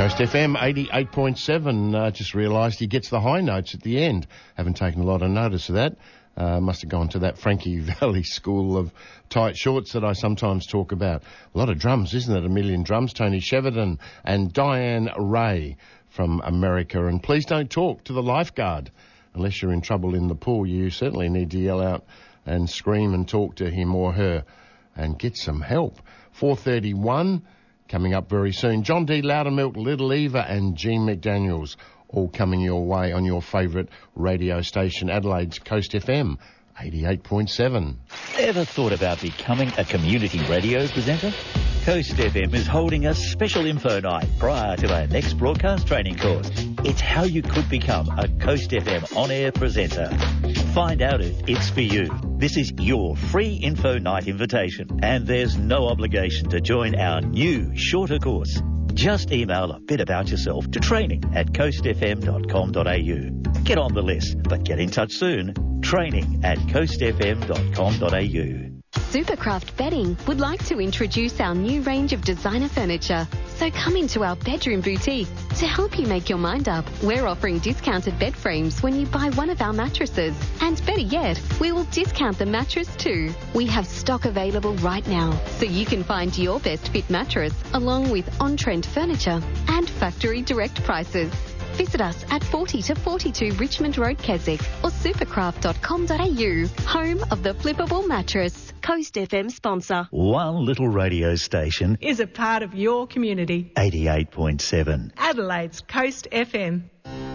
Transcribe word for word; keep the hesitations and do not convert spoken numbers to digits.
Coast F M eighty-eight point seven. Uh, just realised he gets the high notes at the end. Haven't taken a lot of notice of that. Uh, must have gone to that Frankie Valley school of tight shorts that I sometimes talk about. A lot of drums, isn't it? A million drums. Tony Shevardin and Diane Ray from America. And please don't talk to the lifeguard. Unless you're in trouble in the pool, you certainly need to yell out and scream and talk to him or her and get some help. four thirty-one. Coming up very soon, John D. Loudermilk, Little Eva and Gene McDaniels, all coming your way on your favourite radio station, Adelaide's Coast F M, eighty-eight point seven. Ever thought about becoming a community radio presenter? Coast F M is holding a special info night prior to our next broadcast training course. It's how you could become a Coast F M on-air presenter. Find out if it's for you. This is your free info night invitation, and there's no obligation to join our new, shorter course. Just email a bit about yourself to training at coast f m dot com dot a u. Get on the list, but get in touch soon. Training at coast f m dot com dot a u. Supercraft Bedding would like to introduce our new range of designer furniture. So come into our bedroom boutique. To help you make your mind up, we're offering discounted bed frames when you buy one of our mattresses. And better yet, we will discount the mattress too. We have stock available right now, so you can find your best fit mattress along with on-trend furniture and factory direct prices. Visit us at forty to forty-two Richmond Road, Keswick, or supercraft dot com dot a u, home of the flippable mattress. Coast F M sponsor. One little radio station is a part of your community. eighty-eight point seven. Adelaide's Coast F M.